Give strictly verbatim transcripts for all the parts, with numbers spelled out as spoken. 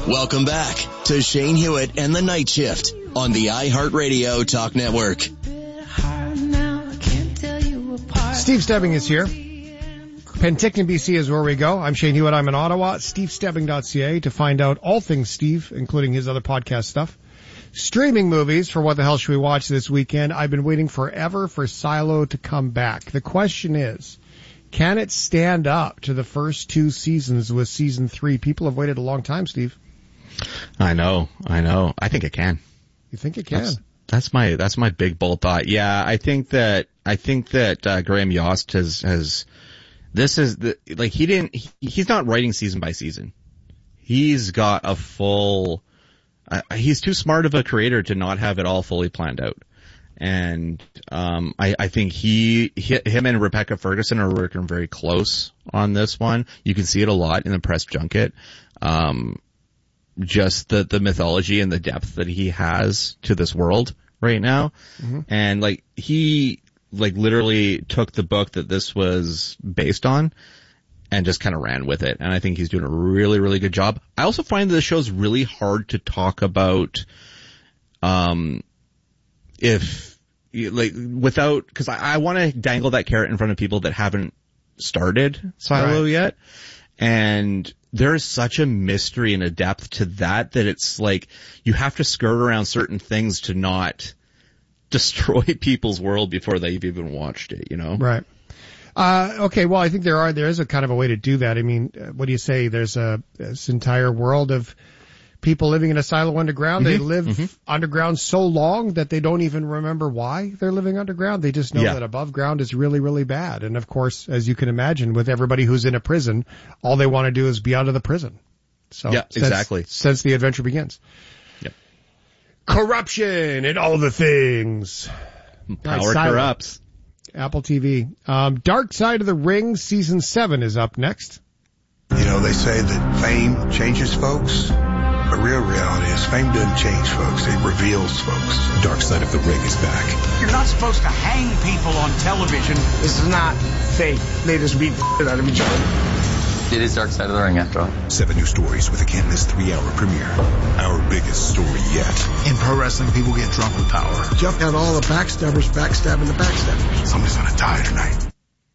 Welcome back to Shane Hewitt and the Night Shift on the iHeartRadio Talk Network. Steve Stebbing is here. Penticton, B C is where we go. I'm Shane Hewitt. I'm in Ottawa. steve stebbing dot c a to find out all things Steve, including his other podcast stuff. Streaming movies for What the Hell Should We Watch this weekend. I've been waiting forever for Silo to come back. The question is, can it stand up to the first two seasons with season three? People have waited a long time, Steve. I know, I know. I think it can. You think it can? That's, that's my that's my big bold thought. Yeah, I think that I think that uh, Graham Yost has has this is the like he didn't he, he's not writing season by season. He's got a full. Uh, he's too smart of a creator to not have it all fully planned out. And um I, I think he, he him and Rebecca Ferguson are working very close on this one. You can see it a lot in the press junket. Um just the the mythology and the depth that he has to this world right now. Mm-hmm. And like he like literally took the book that this was based on and just kind of ran with it. And I think he's doing a really, really good job. I also find that the show's really hard to talk about, um, if, like, without, cause I, I want to dangle that carrot in front of people that haven't started Silo right. yet. And there's such a mystery and a depth to that that it's like, you have to skirt around certain things to not destroy people's world before they've even watched it, you know? Right. Uh, okay, well, I think there are, there is a kind of a way to do that. I mean, what do you say? There's a, this entire world of people living in a silo underground. Mm-hmm. They live mm-hmm. underground so long that they don't even remember why they're living underground. They just know yeah. that above ground is really, really bad. And of course, as you can imagine, with everybody who's in a prison, all they want to do is be out of the prison. So, yeah, since, exactly. Since the adventure begins. Yep. Corruption and all the things. Power right, corrupts. Apple T V. Um, Dark Side of the Ring season seven is up next. You know, they say that fame changes folks. The real reality is fame doesn't change folks. It reveals folks. Dark Side of the Ring is back. You're not supposed to hang people on television. This is not fake. They just beat the shit out of each other. It is Dark Side of the Ring, after all. Seven new stories with a can't-miss three-hour premiere. Our biggest story yet. In pro wrestling, people get drunk with power. Jump out all the backstabbers backstabbing the backstabbers. Somebody's gonna die tonight.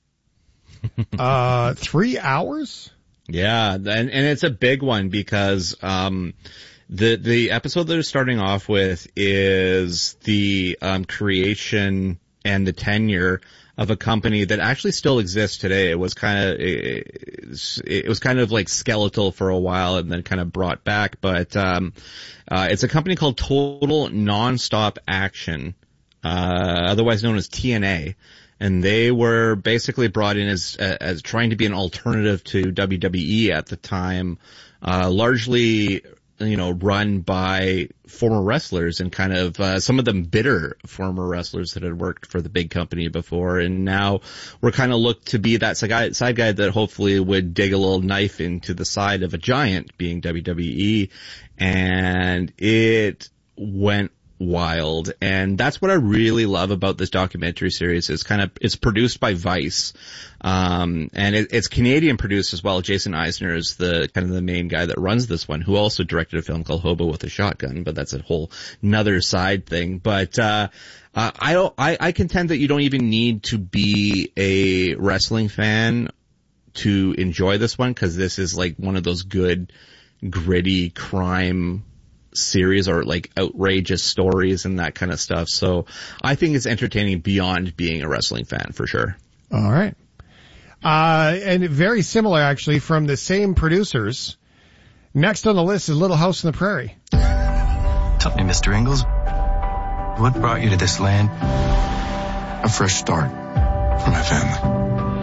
uh, three hours? Yeah, and, and it's a big one because um the the episode that they're starting off with is the um creation and the tenure of a company that actually still exists today. It was kind of it, it was kind of like skeletal for a while and then kind of brought back, but um uh it's a company called Total Nonstop Action, uh otherwise known as T N A. And they were basically brought in as as trying to be an alternative to W W E at the time, uh largely, you know, run by former wrestlers and kind of uh, some of them bitter former wrestlers that had worked for the big company before, and now we're kind of looked to be that side, side guy that hopefully would dig a little knife into the side of a giant, being W W E, and it went wild. And that's what I really love about this documentary series. It's kind of, it's produced by Vice. Um, and it, it's Canadian produced as well. Jason Eisner is the kind of the main guy that runs this one, who also directed a film called Hobo with a Shotgun, but that's a whole another side thing. But, uh, uh I don't, I, I contend that you don't even need to be a wrestling fan to enjoy this one, because this is like one of those good, gritty crime series or like outrageous stories and that kind of stuff. So I think it's entertaining beyond being a wrestling fan for sure. All right. Uh, and very similar actually from the same producers. Next on the list is Little House on the Prairie. Tell me, Mister Ingalls, what brought you to this land? A fresh start for my family.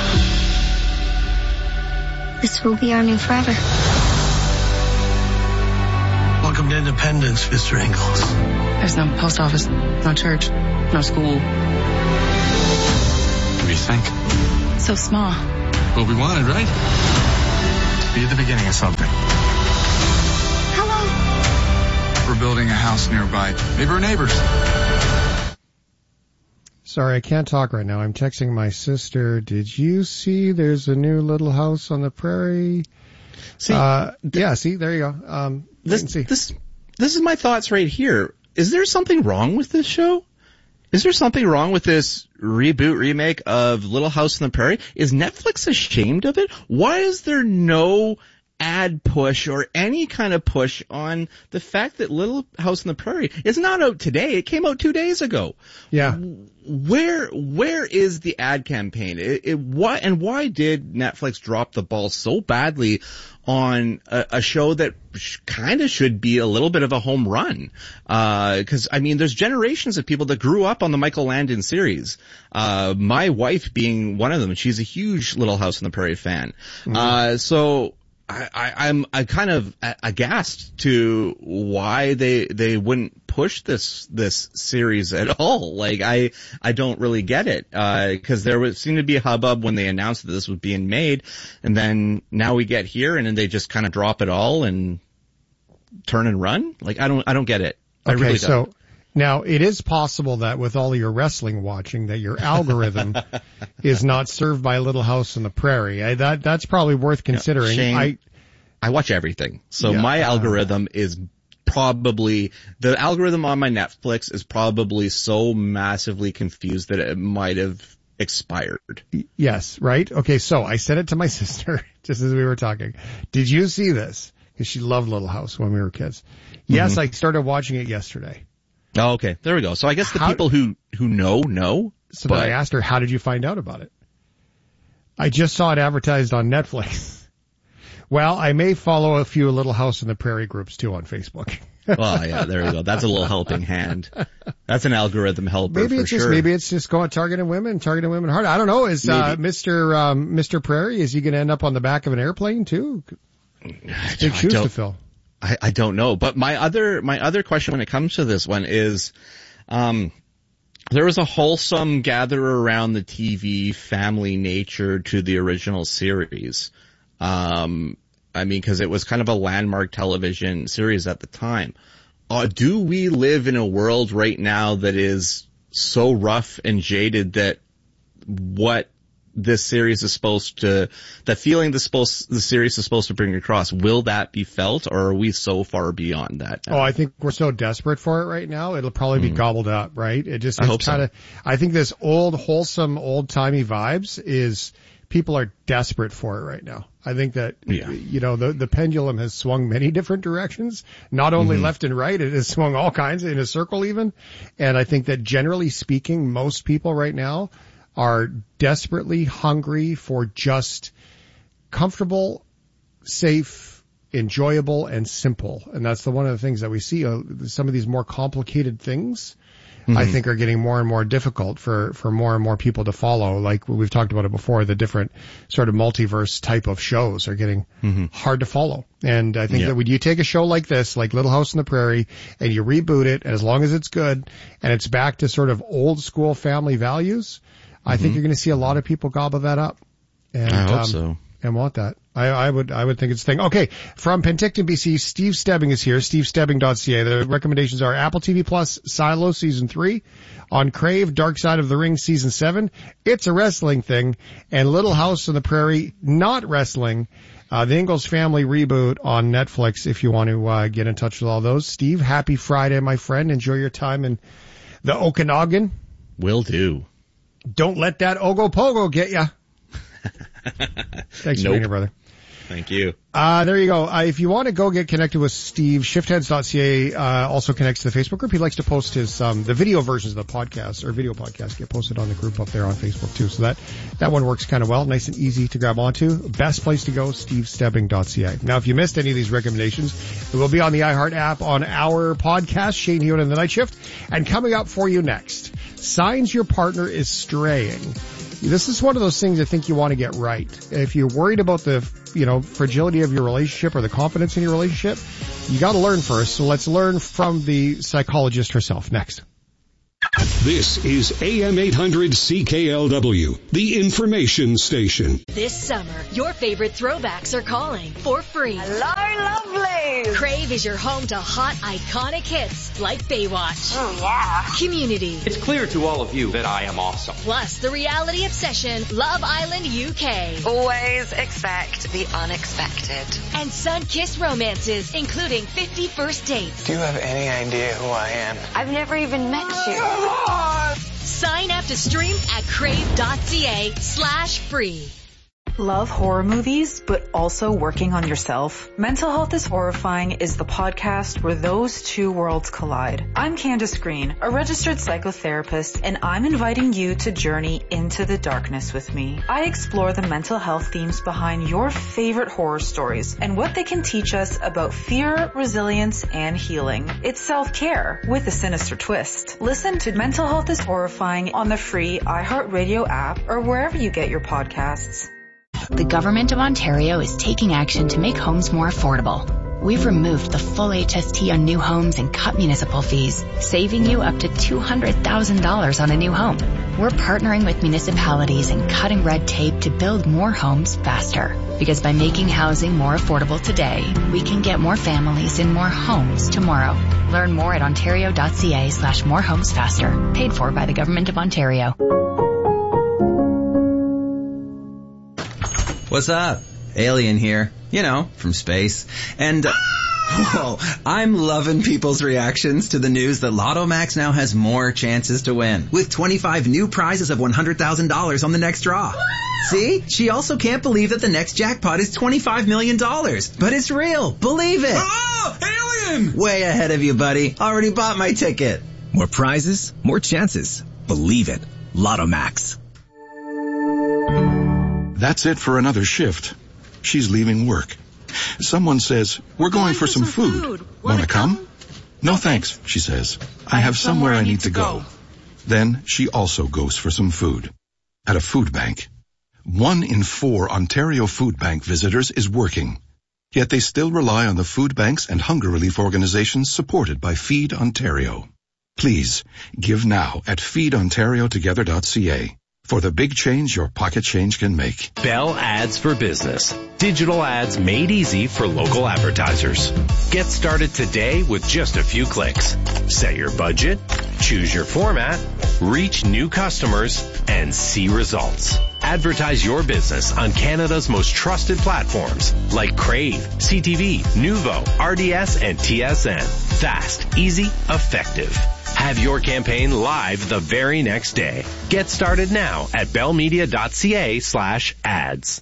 This will be our new forever. Welcome to independence, Mister Ingalls. There's no post office, no church, no school. What do you think? So small. What we wanted, right? To be at the beginning of something. Hello. We're building a house nearby. Maybe we're neighbors. Sorry, I can't talk right now. I'm texting my sister. Did you see there's a new Little House on the Prairie? See, uh, yeah, see, there you go. Um, this, see. this, this is my thoughts right here. Is there something wrong with this show? Is there something wrong with this reboot remake of Little House on the Prairie? Is Netflix ashamed of it? Why is there no ad push or any kind of push on the fact that Little House on the Prairie is not out today? It came out two days ago. Yeah. Where, where is the ad campaign? It, it, why, and why did Netflix drop the ball so badly on a, a show that sh- kind of should be a little bit of a home run? Uh, cause I mean, there's generations of people that grew up on the Michael Landon series. Uh, my wife being one of them. She's a huge Little House on the Prairie fan. Mm-hmm. Uh, so, I, I, I'm I kind of aghast to why they they wouldn't push this this series at all. Like I I don't really get it because uh, there was seemed to be a hubbub when they announced that this was being made, and then now we get here and then they just kind of drop it all and turn and run. Like I don't I don't get it. I okay, really so don't. Now it is possible that with all your wrestling watching, that your algorithm is not served by Little House on the Prairie. I, that that's probably worth considering. Yeah, Shane, I I watch everything, so yeah, my uh, algorithm is probably the algorithm on my Netflix is probably so massively confused that it might have expired. Yes, right. Okay, so I sent it to my sister just as we were talking. Did you see this? Because she loved Little House when we were kids. Yes, mm-hmm. I started watching it yesterday. Oh, okay. There we go. So I guess the how, people who, who know, know. So but... then I asked her, how did you find out about it? I just saw it advertised on Netflix. Well, I may follow a few Little House on the Prairie groups too on Facebook. Well, yeah, there we go. That's a little helping hand. That's an algorithm helper maybe for it's sure. Just, maybe it's just going targeting women, targeting women hard. I don't know. Is, uh, Mister Um, Mister Prairie, is he going to end up on the back of an airplane too? Big shoes to fill. I, I don't know, but my other my other question when it comes to this one is, um, there was a wholesome gather around the T V family nature to the original series. Um, I mean, because it was kind of a landmark television series at the time. Uh, do we live in a world right now that is so rough and jaded that what this series is supposed to, the feeling the supposed, the series is supposed to bring across, will that be felt, or are we so far beyond that now? Oh, I think we're so desperate for it right now. It'll probably be mm. gobbled up, right? It just, I hope kind of, so. I think this old, wholesome, old timey vibes is, people are desperate for it right now. I think that, yeah. you know, the, the pendulum has swung many different directions, not only mm-hmm. left and right, it has swung all kinds in a circle even. And I think that generally speaking, most people right now are desperately hungry for just comfortable, safe, enjoyable, and simple. And that's the one of the things that we see. Uh, some of these more complicated things, mm-hmm. I think, are getting more and more difficult for, for more and more people to follow. Like we've talked about it before, the different sort of multiverse type of shows are getting mm-hmm. hard to follow. And I think yeah. that when you take a show like this, like Little House on the Prairie, and you reboot it, and as long as it's good, and it's back to sort of old school family values, I mm-hmm. think you're going to see a lot of people gobble that up. And, I hope um, so. And want that. I, I would, I would think it's a thing. Okay. From Penticton, B C, Steve Stebbing is here. steve stebbing dot c a. The recommendations are Apple T V Plus, Silo Season three, On Crave, Dark Side of the Ring Season seven, It's a Wrestling Thing, and Little House on the Prairie, Not Wrestling, uh, the Ingalls Family reboot on Netflix if you want to, uh, get in touch with all those. Steve, happy Friday, my friend. Enjoy your time in the Okanagan. Will do. Don't let that Ogopogo get ya. Thanks nope. for being here, brother. Thank you. Uh, there you go. Uh, if you want to go get connected with Steve, shiftheads dot c a, uh, also connects to the Facebook group. He likes to post his, um, the video versions of the podcast or video podcasts get posted on the group up there on Facebook too. So that, that one works kind of well. Nice and easy to grab onto. Best place to go, steve stebbing dot c a. Now, if you missed any of these recommendations, it will be on the iHeart app on our podcast, Shane Hewitt and the Night Shift. And coming up for you next, signs your partner is straying. This is one of those things I think you want to get right. If you're worried about the, you know, fragility of your relationship or the confidence in your relationship, you got to learn first. So let's learn from the psychologist herself next. This is A M eight hundred C K L W, the information station. This summer, your favorite throwbacks are calling for free. Hello, lovely. Crave Crave is your home to hot, iconic hits like Baywatch. Oh, yeah. Community. It's clear to all of you that I am awesome. Plus the reality obsession, Love Island U K. Always expect the unexpected. And sun-kissed romances, including fifty First Dates. Do you have any idea who I am? I've never even met you. Sign up to stream at crave.ca slash free. Love horror movies, but also working on yourself? Mental Health is Horrifying is the podcast where those two worlds collide. I'm Candace Green, a registered psychotherapist, and I'm inviting you to journey into the darkness with me. I explore the mental health themes behind your favorite horror stories and what they can teach us about fear, resilience, and healing. It's self-care with a sinister twist. Listen to Mental Health is Horrifying on the free iHeartRadio app or wherever you get your podcasts. The Government of Ontario is taking action to make homes more affordable. We've removed the full H S T on new homes and cut municipal fees, saving you up to two hundred thousand dollars on a new home. We're partnering with municipalities and cutting red tape to build more homes faster. Because by making housing more affordable today, we can get more families in more homes tomorrow. Learn more at ontario.ca slash more homes faster. Paid for by the Government of Ontario. What's up? Alien here. You know, from space. And, uh, whoa, I'm loving people's reactions to the news that Lotto Max now has more chances to win. With twenty-five new prizes of one hundred thousand dollars on the next draw. See? She also can't believe that the next jackpot is twenty-five million dollars. But it's real. Believe it. Oh, alien! Way ahead of you, buddy. Already bought my ticket. More prizes, more chances. Believe it. Lotto Max. That's it for another shift. She's leaving work. Someone says, we're going, going for, for some, some food. food. Want to come? come? No thanks, she says. I, I have somewhere, somewhere I need to go. go. Then she also goes for some food. At a food bank. One in four Ontario Food Bank visitors is working. Yet they still rely on the food banks and hunger relief organizations supported by Feed Ontario. Please, give now at feed ontario together dot c a. For the big change your pocket change can make. Bell Ads for Business. Digital ads made easy for local advertisers. Get started today with just a few clicks. Set your budget, choose your format, reach new customers, and see results. Advertise your business on Canada's most trusted platforms like Crave, C T V, Nuvo, R D S, and T S N. Fast, easy, effective. Have your campaign live the very next day. Get started now at bellmedia.ca slash ads.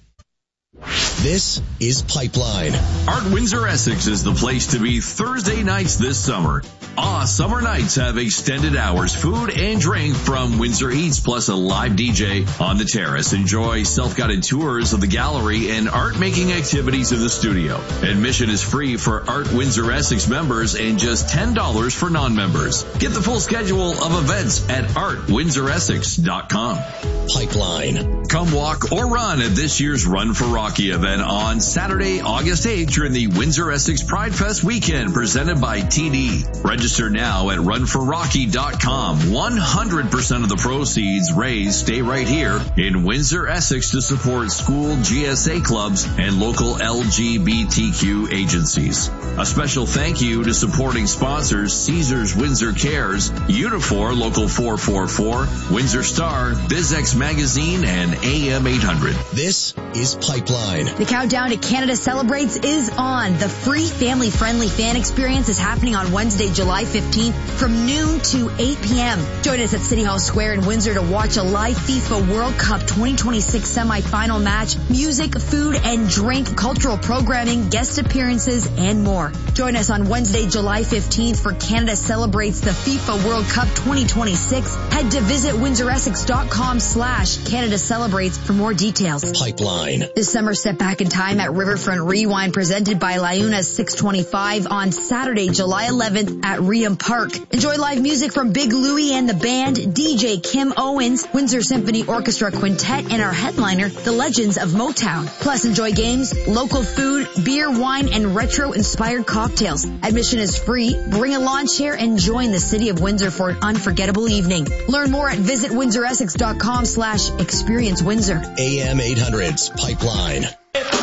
This is Pipeline. Art Windsor Essex is the place to be Thursday nights this summer. Ah, summer nights have extended hours, food and drink from Windsor Eats, plus a live D J on the terrace. Enjoy self-guided tours of the gallery and art-making activities in the studio. Admission is free for Art Windsor Essex members and just ten dollars for non-members. Get the full schedule of events at art windsor essex dot com. Pipeline. Come walk or run at this year's Run for Rocky event on Saturday, August eighth during the Windsor Essex Pride Fest weekend presented by T D. Register now at run for rocky dot com. one hundred percent of the proceeds raised stay right here in Windsor, Essex to support school G S A clubs and local L G B T Q agencies. A special thank you to supporting sponsors Caesars Windsor Cares, Unifor Local four four four, Windsor Star, BizX Magazine, and A M eight hundred. This is Pipeline. The countdown to Canada Celebrates is on. The free family-friendly fan experience is happening on Wednesday, July fifteenth from noon to eight p.m. Join us at City Hall Square in Windsor to watch a live FIFA World Cup twenty twenty-six semifinal match, music, food and drink, cultural programming, guest appearances, and more. Join us on Wednesday, July fifteenth for Canada Celebrates the FIFA World Cup twenty twenty-six. Head to visit windsor essex dot com slash Canada Celebrates for more details. Pipeline. This summer, step back in time at Riverfront Rewind presented by Liuna's six twenty-five on Saturday, July eleventh at Reham Park. Enjoy live music from Big Louie and the band, D J Kim Owens, Windsor Symphony Orchestra Quintet, and our headliner, the Legends of Motown. Plus, enjoy games, local food, beer, wine, and retro-inspired cocktails. Admission is free. Bring a lawn chair and join the City of Windsor for an unforgettable evening. Learn more at visit windsor essex dot com slash experience Windsor. A M eight hundred's Pipeline.